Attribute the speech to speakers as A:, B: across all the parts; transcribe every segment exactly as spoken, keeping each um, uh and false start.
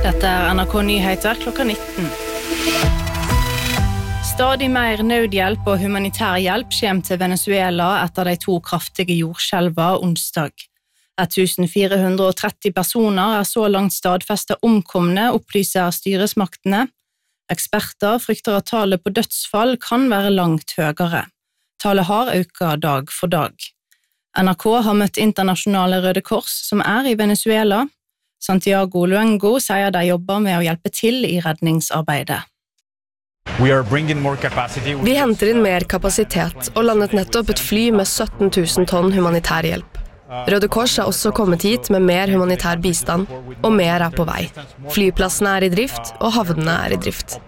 A: Dette er N R K Nyheter klokka nitten. Stadig mer nødhjelp og humanitær hjelp kommer til Venezuela etter de to kraftige jordskjelver onsdag. fjorten hundre og tretti personer er så langt stadfestet omkomne, opplyser styresmaktene. Eksperter frykter at tallet på dødsfall kan være langt høyere. Tallet har økt dag for dag. N R K har møtt internasjonale Røde Kors som er i Venezuela. Santiago Luengo sier de jobber med å hjelpe til i redningsarbeidet.
B: Vi henter inn mer kapasitet og landet nettopp et fly med sytten tusen tonn humanitær hjelp. Røde Kors har også kommet hit med mer humanitær bistand, og mer er på vei. Flyplassene er i drift, og havnene er i drift.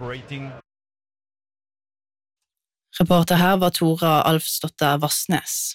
A: Reporter her var Tora Alfsdotter Vassnes.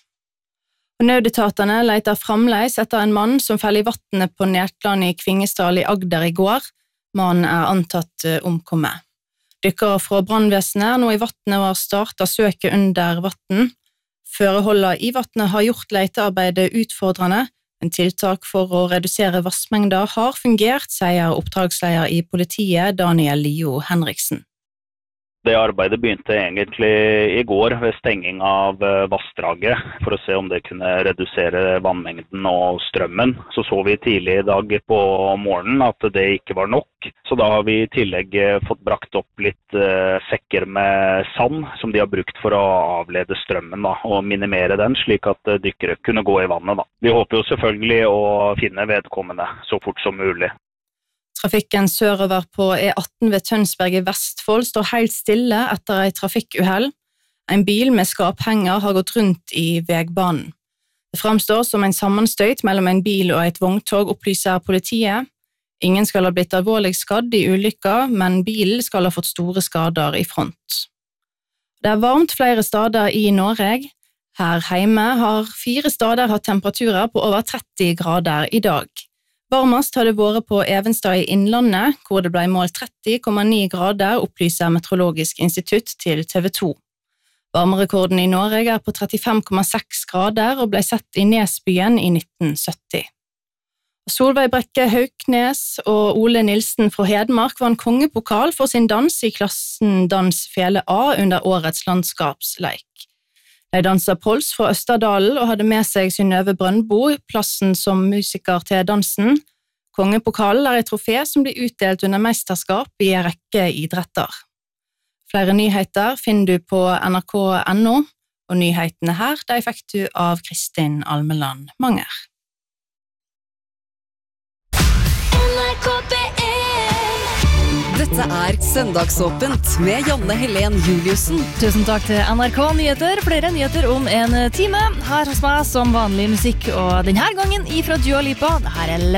A: Nødetatene leter fremleis etter en mann som fell i vattnet på Nertland i Kvingesdal i Agder i går. Mannen er antatt omkommet. Dykkere fra brannvesenet er nå i vattnet og har startet søket under vatten. Føreholdet i vattnet har gjort letearbeidet utfordrende, men tiltak for å redusere vassmengder har fungert, sier oppdragsleder i politiet Daniel Lio Henriksen.
C: Det arbeidet begynte egentlig i går ved stenging av vassdraget for å se om det kunne redusere vannmengden og strømmen. Så så vi tidlig i dag på morgenen at det ikke var nok. Så da har vi i tillegg fått brakt opp litt sekker med sand som de har brukt for å avlede strømmen da, og minimere den slik at dykkere kunne gå i vannet. Da. Vi håper jo selvfølgelig å finne vedkommende så fort som mulig.
A: Trafikken sørover på E atten ved Tønsberg i Vestfold står helt stille etter en trafikkuhell. En bil med skaphenger har gått rundt i vegbanen. Det framstår som en sammenstøyt mellom en bil og et vogntog, opplyser politiet. Ingen skal ha blitt alvorlig skadd i ulykka, men bilen skal ha fått store skader i front. Det er varmt flere steder i Norge. Her hjemme har fire steder hatt temperaturer på over tretti grader i dag. Varmest har det vært på Evenstad i Innlandet, hvor det ble målt tretti komma ni grader, opplyser Meteorologisk institutt til T V to. Varmerekorden i Norge er på trettifem komma seks grader og ble sett i Nesbyen i nitten sytti. Solveig Brekke Hauknes og Ole Nilsen fra Hedmark var en kongepokal for sin dans i klassen Dans Fele A under årets landskapsleik. De danset pols fra Østerdalen og hadde med seg Synnøve Brøndbo, plassen som musiker til dansen. Kongepokalen er et trofé som blir utdelt under mesterskap i en rekke idretter. Flere nyheter finner du på N R K punktum N O, og nyhetene her de fikk du av Kristin Almeland Manger.
D: Dette er Søndagsåpent med Janne Helen Juliussen.
E: Tusen takk til N R K Nyheter. Flere nyheter om en time. Her hos meg som vanlig musikk, og denne gangen ifra Dua Lipa. Dette er